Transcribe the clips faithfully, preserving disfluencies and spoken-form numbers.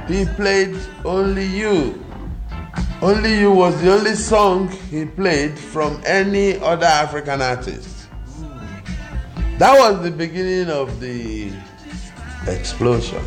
he played Only You. Only You was the only song he played from any other African artist. That was the beginning of the explosion.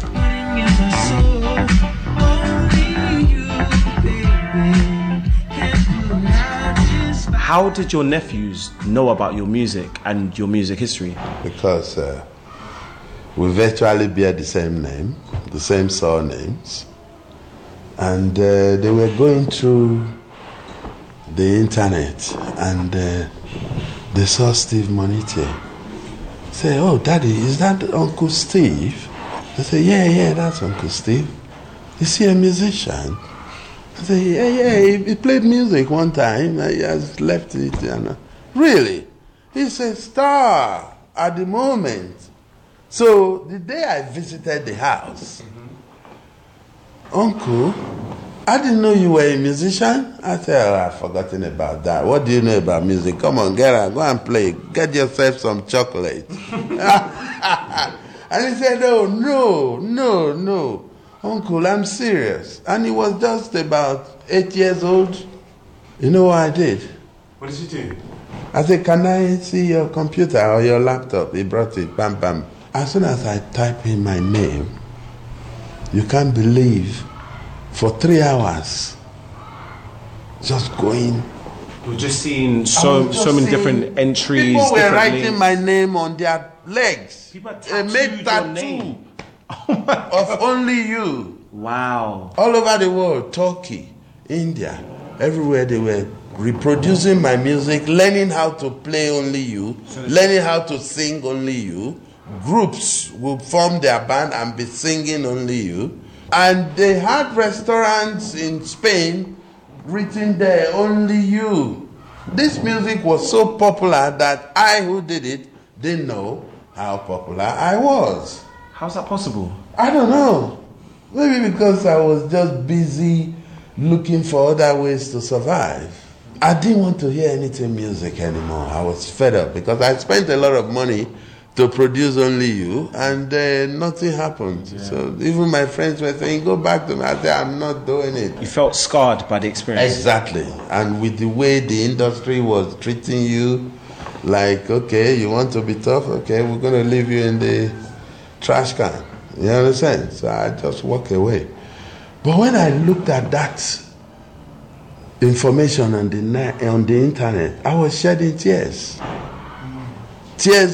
How did your nephews know about your music and your music history? Because uh, we virtually bear the same name, the same surnames, and uh, they were going through the internet and uh, they saw Steve Monite. Say, "Oh, Daddy, is that Uncle Steve?" They say, "Yeah, yeah, that's Uncle Steve. Is he a musician?" I say, "Yeah, yeah, he, he played music one time. He has left it." And, uh, really? He's a star at the moment. So the day I visited the house, mm-hmm. "Uncle, I didn't know you were a musician." I said, "Oh, I've forgotten about that. What do you know about music? Come on, get out, go and play. Get yourself some chocolate." And he said, "Oh, no, no, no. Uncle, I'm serious." And he was just about eight years old. You know what I did? What did you do? I said, "Can I see your computer or your laptop?" He brought it, bam, bam. As soon as I type in my name, you can't believe, for three hours, just going. You're just seeing so just so many different entries. People were writing links. my name on their legs. People had They made tattoo oh of Only You. Wow. All over the world, Turkey, India, everywhere they were reproducing my music, learning how to play Only You, learning how to sing Only You. Groups would form their band and be singing Only You. And they had restaurants in Spain written there, Only You. This music was so popular that I, who did it, didn't know how popular I was. How's that possible? I don't know. Maybe because I was just busy looking for other ways to survive. I didn't want to hear anything music anymore. I was fed up because I spent a lot of money to produce Only You, and uh, nothing happened. Yeah. So even my friends were saying, "Go back to me." I said, "I'm not doing it." You felt scarred by the experience. Exactly. And with the way the industry was treating you, like, okay, you want to be tough? Okay, we're going to leave you in the trash can. You understand? So I just walk away. But when I looked at that information on the, on the internet, I was shedding tears. Tears